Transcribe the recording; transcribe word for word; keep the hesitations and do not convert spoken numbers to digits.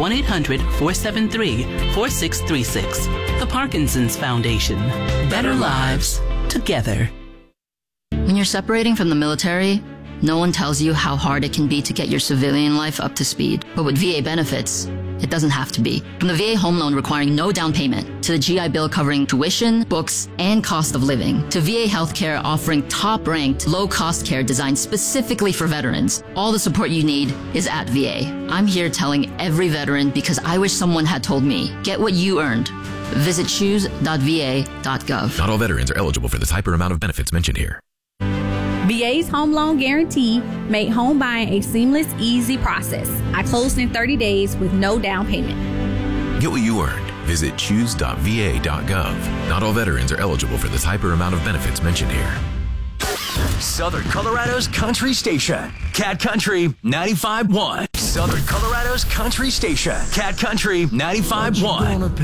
one eight hundred, four seven three, four six three six. The Parkinson's Foundation. Better lives together. When you're separating from the military, no one tells you how hard it can be to get your civilian life up to speed. But with V A benefits, it doesn't have to be. From the V A home loan requiring no down payment, to the G I Bill covering tuition, books, and cost of living, to V A healthcare offering top-ranked, low-cost care designed specifically for veterans, all the support you need is at V A. I'm here telling every veteran because I wish someone had told me. Get what you earned. Visit choose dot v a dot gov. Not all veterans are eligible for this hyper amount of benefits mentioned here. V A's Home Loan Guarantee made home buying a seamless, easy process. I closed in thirty days with no down payment. Get what you earned. Visit choose dot v a dot gov. Not all veterans are eligible for this hyper amount of benefits mentioned here. Southern Colorado's country station, Cat Country ninety-five point one. Southern Colorado's country station, Cat Country ninety-five point one.